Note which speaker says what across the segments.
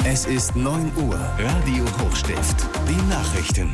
Speaker 1: Es ist 9 Uhr. Radio Hochstift. Die Nachrichten.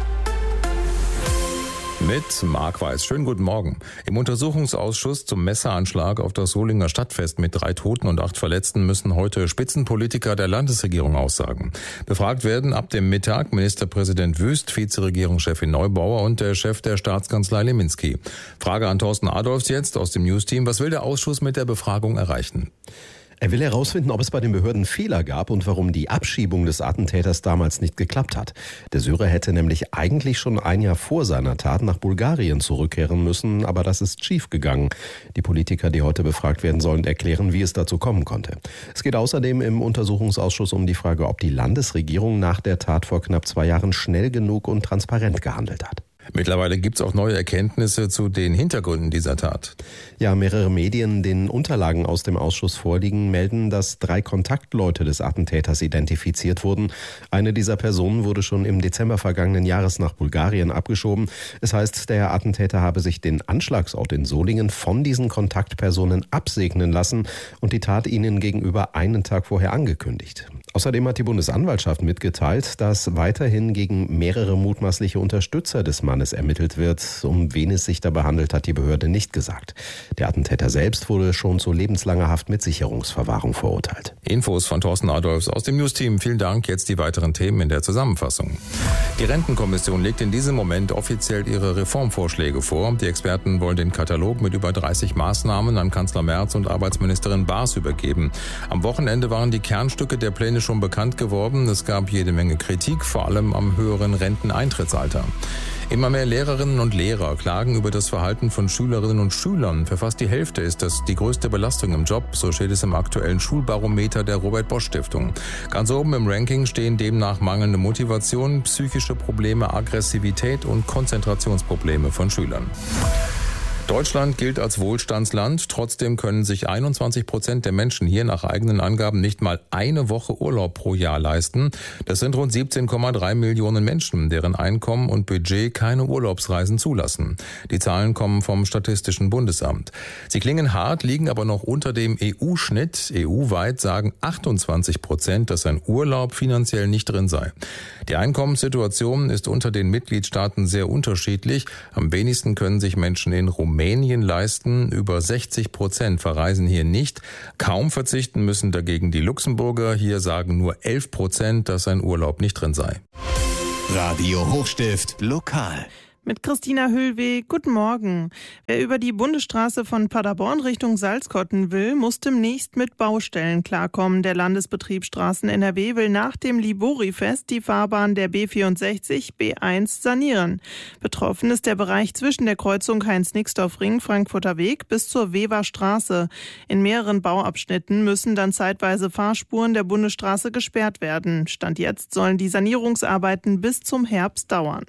Speaker 2: Mit Marc Weiß. Schönen guten Morgen. Im Untersuchungsausschuss zum Messeranschlag auf das Solinger Stadtfest mit 3 Toten und 8 Verletzten müssen heute Spitzenpolitiker der Landesregierung aussagen. Befragt werden ab dem Mittag Ministerpräsident Wüst, Vizeregierungschefin Neubauer und der Chef der Staatskanzlei Leminski. Frage an Thorsten Adolfs jetzt aus dem Newsteam. Was will der Ausschuss mit der Befragung erreichen?
Speaker 3: Er will herausfinden, ob es bei den Behörden Fehler gab und warum die Abschiebung des Attentäters damals nicht geklappt hat. Der Syrer hätte nämlich eigentlich schon ein Jahr vor seiner Tat nach Bulgarien zurückkehren müssen, aber das ist schiefgegangen. Die Politiker, die heute befragt werden, sollen erklären, wie es dazu kommen konnte. Es geht außerdem im Untersuchungsausschuss um die Frage, ob die Landesregierung nach der Tat vor knapp 2 Jahren schnell genug und transparent gehandelt hat.
Speaker 2: Mittlerweile gibt es auch neue Erkenntnisse zu den Hintergründen dieser Tat.
Speaker 3: Ja, mehrere Medien, denen Unterlagen aus dem Ausschuss vorliegen, melden, dass 3 Kontaktleute des Attentäters identifiziert wurden. Eine dieser Personen wurde schon im Dezember vergangenen Jahres nach Bulgarien abgeschoben. Es heißt, der Attentäter habe sich den Anschlagsort in Solingen von diesen Kontaktpersonen absegnen lassen und die Tat ihnen gegenüber einen Tag vorher angekündigt. Außerdem hat die Bundesanwaltschaft mitgeteilt, dass weiterhin gegen mehrere mutmaßliche Unterstützer des Mannes ermittelt wird. Um wen es sich dabei handelt, hat die Behörde nicht gesagt. Der Attentäter selbst wurde schon zu lebenslanger Haft mit Sicherungsverwahrung verurteilt.
Speaker 2: Infos von Thorsten Adolfs aus dem Newsteam. Vielen Dank. Jetzt die weiteren Themen in der Zusammenfassung. Die Rentenkommission legt in diesem Moment offiziell ihre Reformvorschläge vor. Die Experten wollen den Katalog mit über 30 Maßnahmen an Kanzler Merz und Arbeitsministerin Baas übergeben. Am Wochenende waren die Kernstücke der Pläne schon bekannt geworden. Es gab jede Menge Kritik, vor allem am höheren Renteneintrittsalter. Immer mehr Lehrerinnen und Lehrer klagen über das Verhalten von Schülerinnen und Schülern. Für fast die Hälfte ist das die größte Belastung im Job, so steht es im aktuellen Schulbarometer der Robert-Bosch-Stiftung. Ganz oben im Ranking stehen demnach mangelnde Motivation, psychische Probleme, Aggressivität und Konzentrationsprobleme von Schülern. Deutschland gilt als Wohlstandsland. Trotzdem können sich 21% der Menschen hier nach eigenen Angaben nicht mal eine Woche Urlaub pro Jahr leisten. Das sind rund 17,3 Millionen Menschen, deren Einkommen und Budget keine Urlaubsreisen zulassen. Die Zahlen kommen vom Statistischen Bundesamt. Sie klingen hart, liegen aber noch unter dem EU-Schnitt. EU-weit sagen 28%, dass ein Urlaub finanziell nicht drin sei. Die Einkommenssituation ist unter den Mitgliedstaaten sehr unterschiedlich. Am wenigsten können sich Menschen in Rumänien leisten. Über 60% verreisen hier nicht. Kaum verzichten müssen dagegen die Luxemburger. Hier sagen nur 11%, dass ein Urlaub nicht drin sei.
Speaker 1: Radio Hochstift lokal.
Speaker 4: Mit Christina Höhlweg, guten Morgen. Wer über die Bundesstraße von Paderborn Richtung Salzkotten will, muss demnächst mit Baustellen klarkommen. Der Landesbetrieb Straßen NRW will nach dem Libori-Fest die Fahrbahn der B64 B1 sanieren. Betroffen ist der Bereich zwischen der Kreuzung Heinz-Nixdorf-Ring, Frankfurter Weg bis zur Weverstraße. In mehreren Bauabschnitten müssen dann zeitweise Fahrspuren der Bundesstraße gesperrt werden. Stand jetzt sollen die Sanierungsarbeiten bis zum Herbst dauern.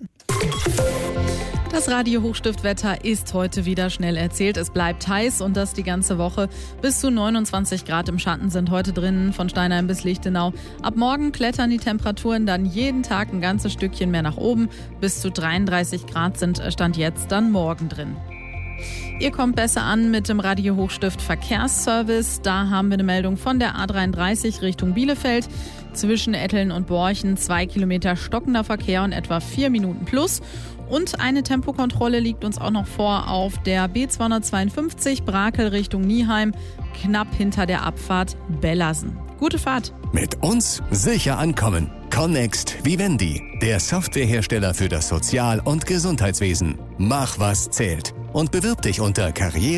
Speaker 5: Das Radio Hochstiftwetter ist heute wieder schnell erzählt. Es bleibt heiß und das die ganze Woche. Bis zu 29 Grad im Schatten sind heute drin, von Steinheim bis Lichtenau. Ab morgen klettern die Temperaturen dann jeden Tag ein ganzes Stückchen mehr nach oben. Bis zu 33 Grad sind Stand jetzt dann morgen drin. Ihr kommt besser an mit dem Radio Hochstift Verkehrsservice. Da haben wir eine Meldung von der A33 Richtung Bielefeld. Zwischen Etteln und Borchen 2 Kilometer stockender Verkehr und etwa 4 Minuten plus. Und eine Tempokontrolle liegt uns auch noch vor auf der B252 Brakel Richtung Nieheim, knapp hinter der Abfahrt Bellersen. Gute Fahrt!
Speaker 1: Mit uns sicher ankommen. Connext Vivendi, der Softwarehersteller für das Sozial- und Gesundheitswesen. Mach, was zählt. Und bewirb dich unter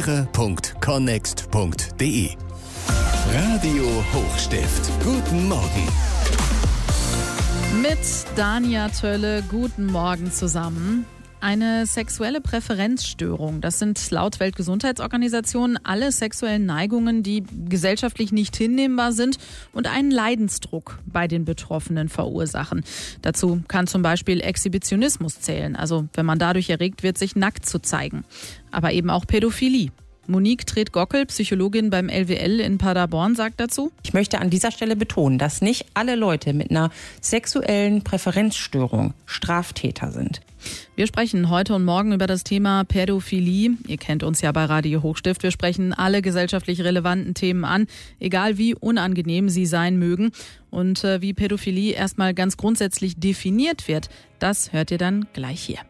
Speaker 1: karriere.connext.de. Radio Hochstift. Guten Morgen.
Speaker 5: Mit Dania Tölle, guten Morgen zusammen. Eine sexuelle Präferenzstörung, das sind laut Weltgesundheitsorganisationen alle sexuellen Neigungen, die gesellschaftlich nicht hinnehmbar sind und einen Leidensdruck bei den Betroffenen verursachen. Dazu kann zum Beispiel Exhibitionismus zählen, also wenn man dadurch erregt wird, sich nackt zu zeigen. Aber eben auch Pädophilie. Monique Tret-Gockel, Psychologin beim LWL in Paderborn, sagt dazu:
Speaker 6: Ich möchte an dieser Stelle betonen, dass nicht alle Leute mit einer sexuellen Präferenzstörung Straftäter sind.
Speaker 5: Wir sprechen heute und morgen über das Thema Pädophilie. Ihr kennt uns ja bei Radio Hochstift. Wir sprechen alle gesellschaftlich relevanten Themen an, egal wie unangenehm sie sein mögen. Und wie Pädophilie erstmal ganz grundsätzlich definiert wird, das hört ihr dann gleich hier.